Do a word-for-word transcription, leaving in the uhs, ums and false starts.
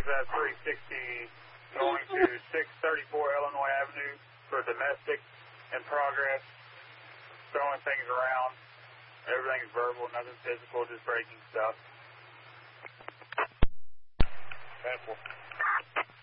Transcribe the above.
that three sixty going to six thirty-four Illinois Avenue for domestic in progress, throwing things around. Everything's verbal, nothing physical, just breaking stuff. Sample.